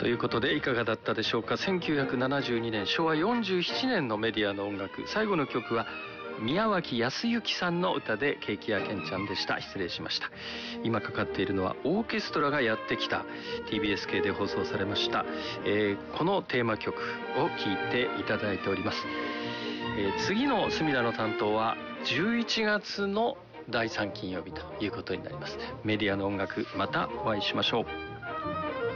ということでいかがだったでしょうか。1972年昭和47年のメディアの音楽、最後の曲は宮脇康之さんの歌でケーキ屋けんちゃんでした。失礼しました。今かかっているのはオーケストラがやってきた TBS 系で放送されました、このテーマ曲を聴いていただいております。次の隅田の担当は11月の第3金曜日ということになります。メディアの音楽、またお会いしましょう。